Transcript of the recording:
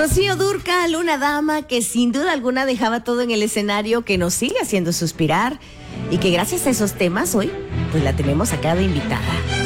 Rocío Dúrcal, una dama que sin duda alguna dejaba todo en el escenario, que nos sigue haciendo suspirar y que gracias a esos temas hoy pues la tenemos acá de invitada.